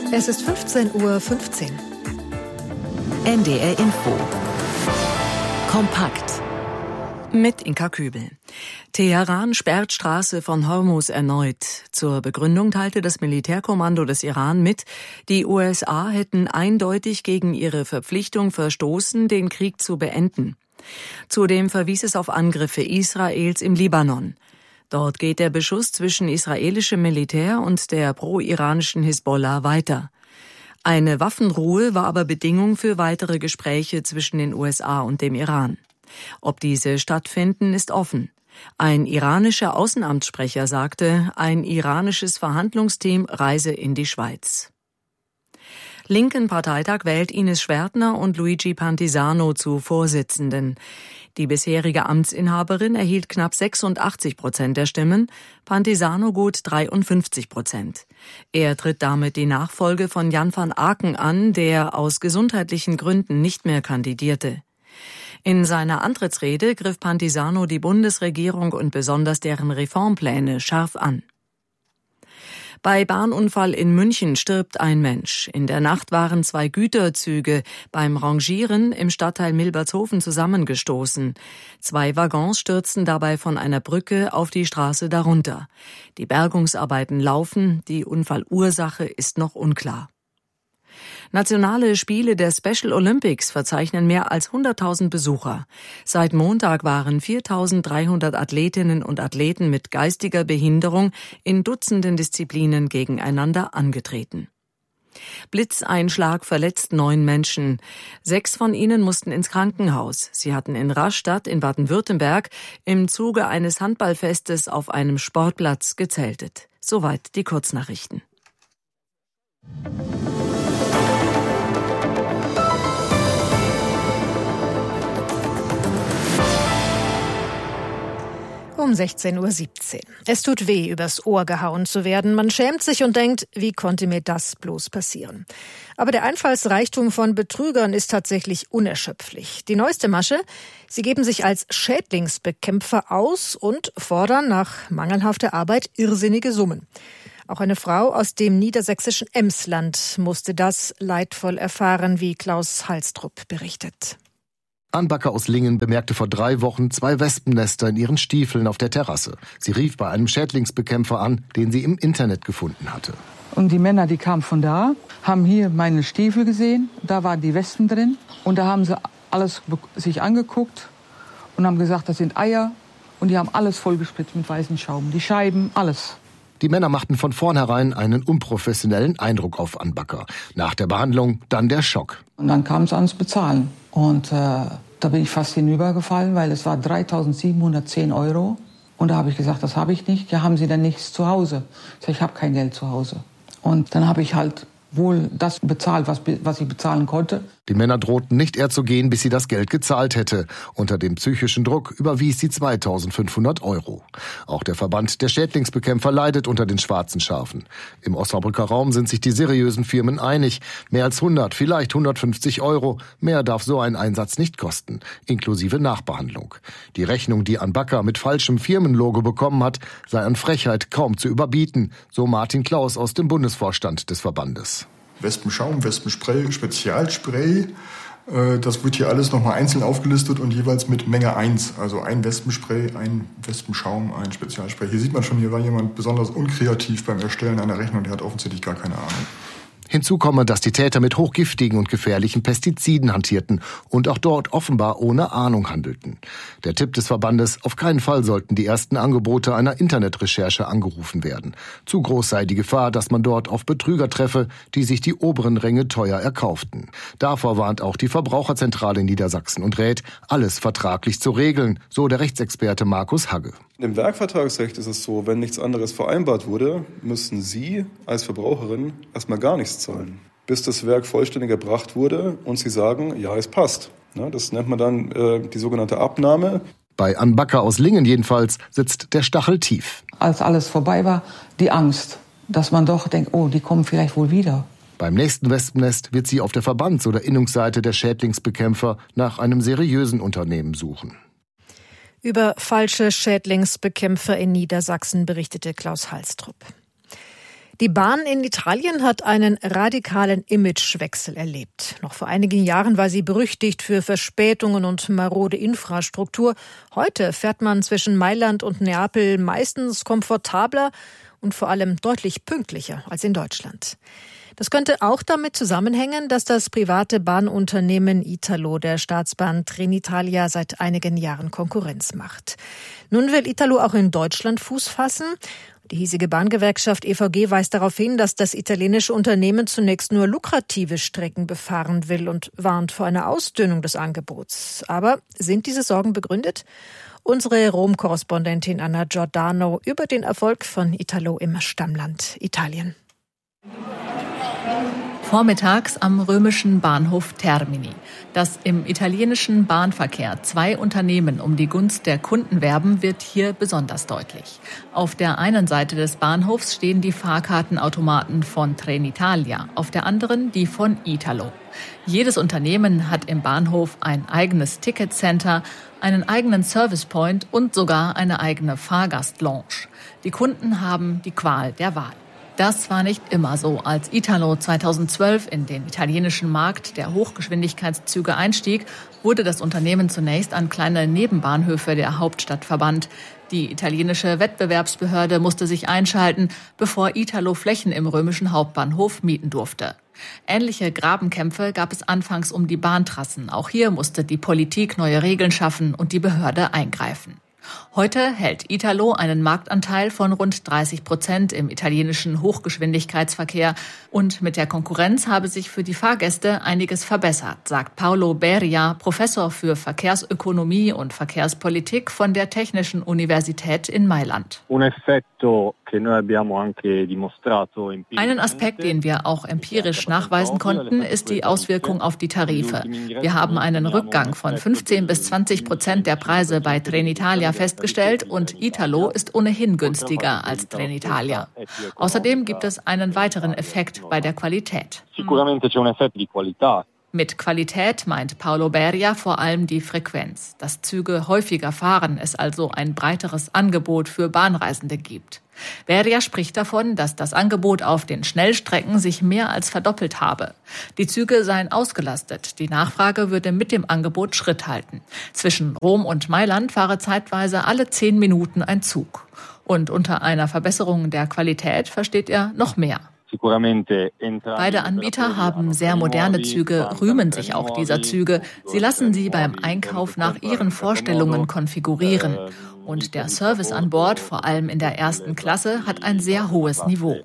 Es ist 15:15 Uhr. NDR Info. Kompakt. Mit Inka Kübel. Teheran sperrt Straße von Hormuz erneut. Zur Begründung teilte das Militärkommando des Iran mit, die USA hätten eindeutig gegen ihre Verpflichtung verstoßen, den Krieg zu beenden. Zudem verwies es auf Angriffe Israels im Libanon. Dort geht der Beschuss zwischen israelischem Militär und der pro-iranischen Hisbollah weiter. Eine Waffenruhe war aber Bedingung für weitere Gespräche zwischen den USA und dem Iran. Ob diese stattfinden, ist offen. Ein iranischer Außenamtssprecher sagte, ein iranisches Verhandlungsteam reise in die Schweiz. Linken Parteitag wählt Ines Schwertner und Luigi Pantisano zu Vorsitzenden. Die bisherige Amtsinhaberin erhielt knapp 86% der Stimmen, Pantisano gut 53%. Er tritt damit die Nachfolge von Jan van Aken an, der aus gesundheitlichen Gründen nicht mehr kandidierte. In seiner Antrittsrede griff Pantisano die Bundesregierung und besonders deren Reformpläne scharf an. Bei Bahnunfall in München stirbt ein Mensch. In der Nacht waren 2 Güterzüge beim Rangieren im Stadtteil Milbertshofen zusammengestoßen. 2 Waggons stürzten dabei von einer Brücke auf die Straße darunter. Die Bergungsarbeiten laufen, die Unfallursache ist noch unklar. Nationale Spiele der Special Olympics verzeichnen mehr als 100.000 Besucher. Seit Montag waren 4.300 Athletinnen und Athleten mit geistiger Behinderung in Dutzenden Disziplinen gegeneinander angetreten. Blitzeinschlag verletzt 9 Menschen. 6 von ihnen mussten ins Krankenhaus. Sie hatten in Rastatt in Baden-Württemberg im Zuge eines Handballfestes auf einem Sportplatz gezeltet. Soweit die Kurznachrichten. Um 16:17 Uhr. Es tut weh, übers Ohr gehauen zu werden. Man schämt sich und denkt, wie konnte mir das bloß passieren? Aber der Einfallsreichtum von Betrügern ist tatsächlich unerschöpflich. Die neueste Masche: sie geben sich als Schädlingsbekämpfer aus und fordern nach mangelhafter Arbeit irrsinnige Summen. Auch eine Frau aus dem niedersächsischen Emsland musste das leidvoll erfahren, wie Klaus Halstrup berichtet. Anbacker aus Lingen bemerkte vor 3 Wochen 2 Wespennester in ihren Stiefeln auf der Terrasse. Sie rief bei einem Schädlingsbekämpfer an, den sie im Internet gefunden hatte. Und die Männer, die kamen von da, haben hier meine Stiefel gesehen. Da waren die Wespen drin. Und da haben sie alles sich angeguckt und haben gesagt, das sind Eier. Und die haben alles vollgespritzt mit weißem Schaum. Die Scheiben, alles. Die Männer machten von vornherein einen unprofessionellen Eindruck auf Anbacker. Nach der Behandlung dann der Schock. Und dann kam es ans Bezahlen. Und da bin ich fast hinübergefallen, weil es war 3.710 €. Und da habe ich gesagt, das habe ich nicht. Ja, haben Sie denn nichts zu Hause? Ich sage, ich habe kein Geld zu Hause. Und dann habe ich halt wohl das bezahlt, was ich bezahlen konnte. Die Männer drohten nicht eher zu gehen, bis sie das Geld gezahlt hätte. Unter dem psychischen Druck überwies sie 2.500 €. Auch der Verband der Schädlingsbekämpfer leidet unter den schwarzen Schafen. Im Osnabrücker Raum sind sich die seriösen Firmen einig. Mehr als 100, vielleicht 150 €. Mehr darf so ein Einsatz nicht kosten, inklusive Nachbehandlung. Die Rechnung, die Anbacker mit falschem Firmenlogo bekommen hat, sei an Frechheit kaum zu überbieten, so Martin Klaus aus dem Bundesvorstand des Verbandes. Wespenschaum, Wespenspray, Spezialspray. Das wird hier alles nochmal einzeln aufgelistet und jeweils mit Menge 1. Also ein Wespenspray, ein Wespenschaum, ein Spezialspray. Hier sieht man schon, hier war jemand besonders unkreativ beim Erstellen einer Rechnung. Der hat offensichtlich gar keine Ahnung. Hinzu komme, dass die Täter mit hochgiftigen und gefährlichen Pestiziden hantierten und auch dort offenbar ohne Ahnung handelten. Der Tipp des Verbandes: auf keinen Fall sollten die ersten Angebote einer Internetrecherche angerufen werden. Zu groß sei die Gefahr, dass man dort auf Betrüger treffe, die sich die oberen Ränge teuer erkauften. Davor warnt auch die Verbraucherzentrale in Niedersachsen und rät, alles vertraglich zu regeln, so der Rechtsexperte Markus Hagge. Im Werkvertragsrecht ist es so, wenn nichts anderes vereinbart wurde, müssen Sie als Verbraucherin erstmal gar nichts zahlen, bis das Werk vollständig erbracht wurde und Sie sagen, ja, es passt. Das nennt man dann die sogenannte Abnahme. Bei Anbacker aus Lingen jedenfalls sitzt der Stachel tief. Als alles vorbei war, die Angst, dass man doch denkt, oh, die kommen vielleicht wohl wieder. Beim nächsten Wespennest wird sie auf der Verbands- oder Innungsseite der Schädlingsbekämpfer nach einem seriösen Unternehmen suchen. Über falsche Schädlingsbekämpfer in Niedersachsen berichtete Klaus Halstrup. Die Bahn in Italien hat einen radikalen Imagewechsel erlebt. Noch vor einigen Jahren war sie berüchtigt für Verspätungen und marode Infrastruktur. Heute fährt man zwischen Mailand und Neapel meistens komfortabler und vor allem deutlich pünktlicher als in Deutschland. Das könnte auch damit zusammenhängen, dass das private Bahnunternehmen Italo der Staatsbahn Trenitalia seit einigen Jahren Konkurrenz macht. Nun will Italo auch in Deutschland Fuß fassen. Die hiesige Bahngewerkschaft EVG weist darauf hin, dass das italienische Unternehmen zunächst nur lukrative Strecken befahren will und warnt vor einer Ausdünnung des Angebots. Aber sind diese Sorgen begründet? Unsere Rom-Korrespondentin Anna Giordano über den Erfolg von Italo im Stammland Italien. Vormittags am römischen Bahnhof Termini. Dass im italienischen Bahnverkehr zwei Unternehmen um die Gunst der Kunden werben, wird hier besonders deutlich. Auf der einen Seite des Bahnhofs stehen die Fahrkartenautomaten von Trenitalia, auf der anderen die von Italo. Jedes Unternehmen hat im Bahnhof ein eigenes Ticketcenter, einen eigenen Servicepoint und sogar eine eigene Fahrgastlounge. Die Kunden haben die Qual der Wahl. Das war nicht immer so. Als Italo 2012 in den italienischen Markt der Hochgeschwindigkeitszüge einstieg, wurde das Unternehmen zunächst an kleine Nebenbahnhöfe der Hauptstadt verbannt. Die italienische Wettbewerbsbehörde musste sich einschalten, bevor Italo Flächen im römischen Hauptbahnhof mieten durfte. Ähnliche Grabenkämpfe gab es anfangs um die Bahntrassen. Auch hier musste die Politik neue Regeln schaffen und die Behörde eingreifen. Heute hält Italo einen Marktanteil von rund 30% im italienischen Hochgeschwindigkeitsverkehr. Und mit der Konkurrenz habe sich für die Fahrgäste einiges verbessert, sagt Paolo Beria, Professor für Verkehrsökonomie und Verkehrspolitik von der Technischen Universität in Mailand. Einen Aspekt, den wir auch empirisch nachweisen konnten, ist die Auswirkung auf die Tarife. Wir haben einen Rückgang von 15-20% der Preise bei Trenitalia festgestellt und Italo ist ohnehin günstiger als Trenitalia. Außerdem gibt es einen weiteren Effekt bei der Qualität. Mit Qualität meint Paolo Beria vor allem die Frequenz, dass Züge häufiger fahren, es also ein breiteres Angebot für Bahnreisende gibt. Beria spricht davon, dass das Angebot auf den Schnellstrecken sich mehr als verdoppelt habe. Die Züge seien ausgelastet, die Nachfrage würde mit dem Angebot Schritt halten. Zwischen Rom und Mailand fahre zeitweise alle 10 Minuten ein Zug. Und unter einer Verbesserung der Qualität versteht er noch mehr. Beide Anbieter haben sehr moderne Züge, rühmen sich auch dieser Züge. Sie lassen sie beim Einkauf nach ihren Vorstellungen konfigurieren. Und der Service an Bord, vor allem in der ersten Klasse, hat ein sehr hohes Niveau.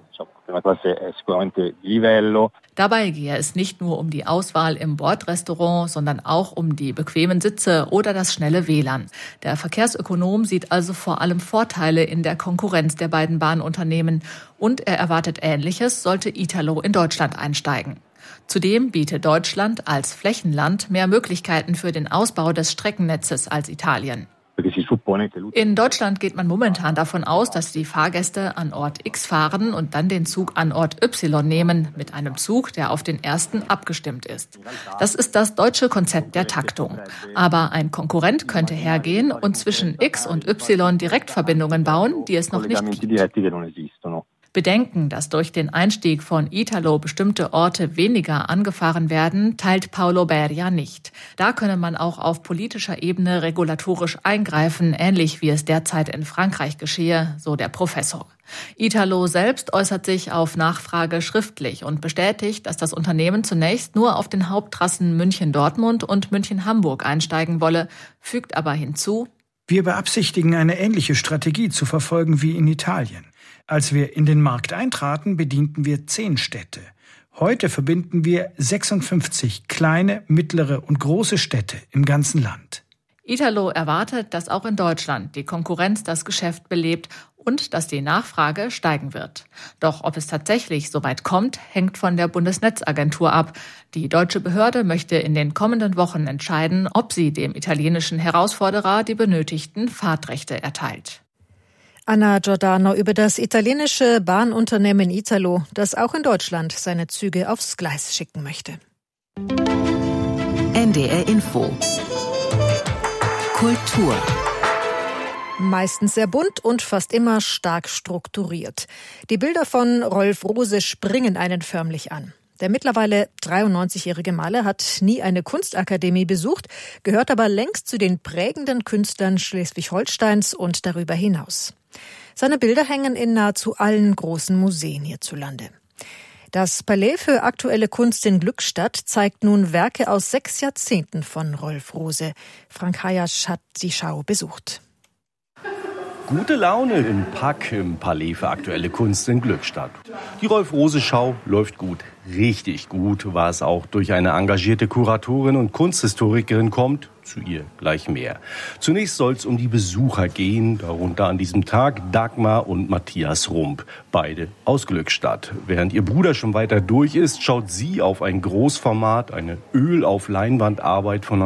Dabei gehe es nicht nur um die Auswahl im Bordrestaurant, sondern auch um die bequemen Sitze oder das schnelle WLAN. Der Verkehrsökonom sieht also vor allem Vorteile in der Konkurrenz der beiden Bahnunternehmen. Und er erwartet Ähnliches, sollte Italo in Deutschland einsteigen. Zudem bietet Deutschland als Flächenland mehr Möglichkeiten für den Ausbau des Streckennetzes als Italien. In Deutschland geht man momentan davon aus, dass die Fahrgäste an Ort X fahren und dann den Zug an Ort Y nehmen, mit einem Zug, der auf den ersten abgestimmt ist. Das ist das deutsche Konzept der Taktung. Aber ein Konkurrent könnte hergehen und zwischen X und Y Direktverbindungen bauen, die es noch nicht gibt. Bedenken, dass durch den Einstieg von Italo bestimmte Orte weniger angefahren werden, teilt Paolo Beria nicht. Da könne man auch auf politischer Ebene regulatorisch eingreifen, ähnlich wie es derzeit in Frankreich geschehe, so der Professor. Italo selbst äußert sich auf Nachfrage schriftlich und bestätigt, dass das Unternehmen zunächst nur auf den Haupttrassen München-Dortmund und München-Hamburg einsteigen wolle, fügt aber hinzu: Wir beabsichtigen, eine ähnliche Strategie zu verfolgen wie in Italien. Als wir in den Markt eintraten, bedienten wir 10 Städte. Heute verbinden wir 56 kleine, mittlere und große Städte im ganzen Land. Italo erwartet, dass auch in Deutschland die Konkurrenz das Geschäft belebt und dass die Nachfrage steigen wird. Doch ob es tatsächlich so weit kommt, hängt von der Bundesnetzagentur ab. Die deutsche Behörde möchte in den kommenden Wochen entscheiden, ob sie dem italienischen Herausforderer die benötigten Fahrtrechte erteilt. Anna Giordano über das italienische Bahnunternehmen Italo, das auch in Deutschland seine Züge aufs Gleis schicken möchte. NDR Info Kultur. Meistens sehr bunt und fast immer stark strukturiert. Die Bilder von Rolf Rose springen einen förmlich an. Der mittlerweile 93-jährige Maler hat nie eine Kunstakademie besucht, gehört aber längst zu den prägenden Künstlern Schleswig-Holsteins und darüber hinaus. Seine Bilder hängen in nahezu allen großen Museen hierzulande. Das Palais für aktuelle Kunst in Glückstadt zeigt nun Werke aus 6 Jahrzehnten von Rolf Rose. Frank Hayasch hat die Schau besucht. Gute Laune im Pack im Palais für aktuelle Kunst in Glückstadt. Die Rolf-Rose-Schau läuft gut, richtig gut, was auch durch eine engagierte Kuratorin und Kunsthistorikerin kommt. Zu ihr gleich mehr. Zunächst soll es um die Besucher gehen, darunter an diesem Tag Dagmar und Matthias Rump, beide aus Glückstadt. Während ihr Bruder schon weiter durch ist, schaut sie auf ein Großformat, eine Öl-auf-Leinwand-Arbeit von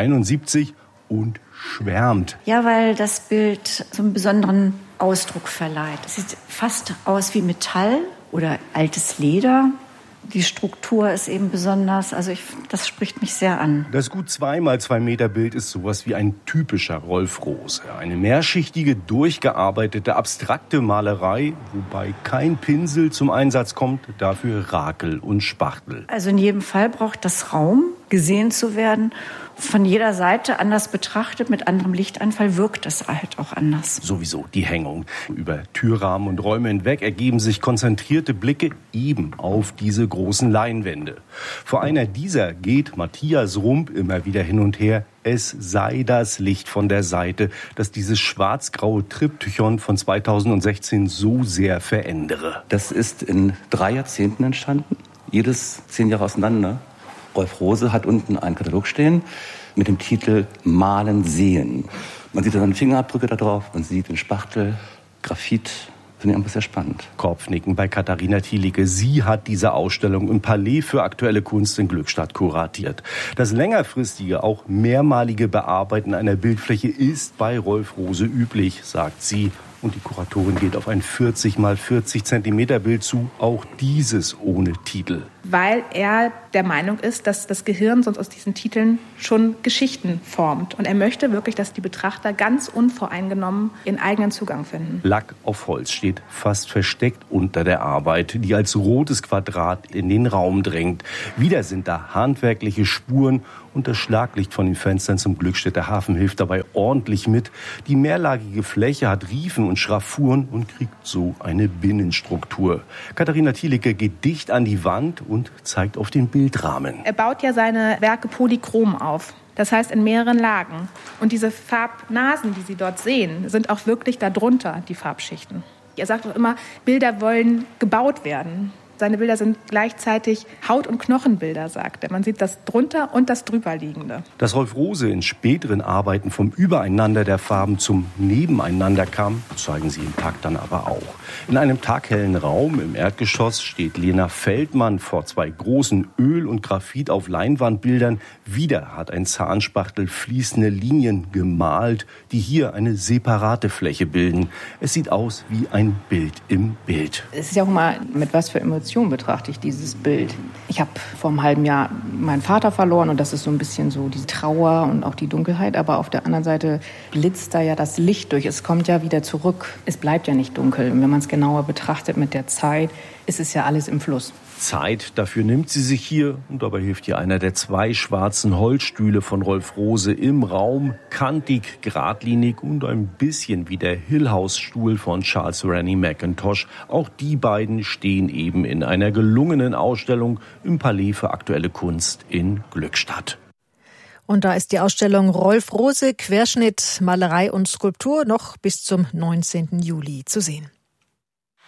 1971 und schwärmt. Ja, weil das Bild so einen besonderen Ausdruck verleiht. Es sieht fast aus wie Metall oder altes Leder. Die Struktur ist eben besonders, das spricht mich sehr an. Das gut 2x2 Meter Bild ist sowas wie ein typischer Rolf Rose. Eine mehrschichtige, durchgearbeitete, abstrakte Malerei, wobei kein Pinsel zum Einsatz kommt, dafür Rakel und Spachtel. Also in jedem Fall braucht das Raum, gesehen zu werden. Von jeder Seite anders betrachtet, mit anderem Lichteinfall wirkt es halt auch anders. Sowieso die Hängung. Über Türrahmen und Räume hinweg ergeben sich konzentrierte Blicke eben auf diese großen Leinwände. Vor einer dieser geht Matthias Rump immer wieder hin und her. Es sei das Licht von der Seite, das dieses schwarz-graue Triptychon von 2016 so sehr verändere. Das ist in 3 Jahrzehnten entstanden, jedes 10 Jahre auseinander. Rolf Rose hat unten einen Katalog stehen mit dem Titel Malen sehen. Man sieht dann Fingerabdrücke da drauf, man sieht den Spachtel, Graphit. Finde ich einfach sehr spannend. Kopfnicken bei Katharina Thielicke. Sie hat diese Ausstellung im Palais für aktuelle Kunst in Glückstadt kuratiert. Das längerfristige, auch mehrmalige Bearbeiten einer Bildfläche ist bei Rolf Rose üblich, sagt sie. Und die Kuratorin geht auf ein 40 x 40 Zentimeter Bild zu, auch dieses ohne Titel. Weil er der Meinung ist, dass das Gehirn sonst aus diesen Titeln schon Geschichten formt. Und er möchte wirklich, dass die Betrachter ganz unvoreingenommen ihren eigenen Zugang finden. Lack auf Holz steht fast versteckt unter der Arbeit, die als rotes Quadrat in den Raum drängt. Wieder sind da handwerkliche Spuren und das Schlaglicht von den Fenstern zum Glückstädter Hafen hilft dabei ordentlich mit. Die mehrlagige Fläche hat Riefen und Schraffuren und kriegt so eine Binnenstruktur. Katharina Thielicke geht dicht an die Wand und zeigt auf den Bildrahmen. Er baut ja seine Werke polychrom auf. Das heißt in mehreren Lagen. Und diese Farbnasen, die Sie dort sehen, sind auch wirklich darunter, die Farbschichten. Er sagt auch immer, Bilder wollen gebaut werden. Seine Bilder sind gleichzeitig Haut- und Knochenbilder, sagt er. Man sieht das drunter und das drüberliegende. Dass Rolf Rose in späteren Arbeiten vom Übereinander der Farben zum Nebeneinander kam, zeigen sie im Tag dann aber auch. In einem taghellen Raum im Erdgeschoss steht Lena Feldmann vor 2 großen Öl- und Graphit auf Leinwandbildern. Wieder hat ein Zahnspachtel fließende Linien gemalt, die hier eine separate Fläche bilden. Es sieht aus wie ein Bild im Bild. Es ist ja auch mal, mit was für Emotionen betrachte ich dieses Bild. Ich habe vor einem halben Jahr meinen Vater verloren und das ist so ein bisschen so die Trauer und auch die Dunkelheit. Aber auf der anderen Seite blitzt da ja das Licht durch. Es kommt ja wieder zurück. Es bleibt ja nicht dunkel. Und wenn man es genauer betrachtet mit der Zeit, ist es ja alles im Fluss. Zeit, dafür nimmt sie sich hier und dabei hilft ihr einer der 2 schwarzen Holzstühle von Rolf Rose im Raum, kantig, geradlinig und ein bisschen wie der Hill-House-Stuhl von Charles Rennie Mackintosh. Auch die beiden stehen eben in einer gelungenen Ausstellung im Palais für aktuelle Kunst in Glückstadt. Und da ist die Ausstellung Rolf Rose, Querschnitt, Malerei und Skulptur noch bis zum 19. Juli zu sehen.